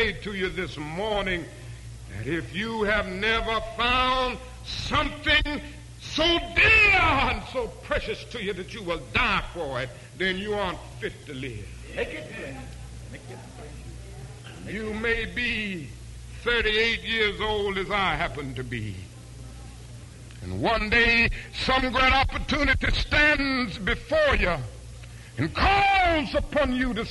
say to you this morning that if you have never found something so dear and so precious to you that you will die for it, then you aren't fit to live. You may be 38 years old as I happen to be. And one day some great opportunity stands before you and calls upon you to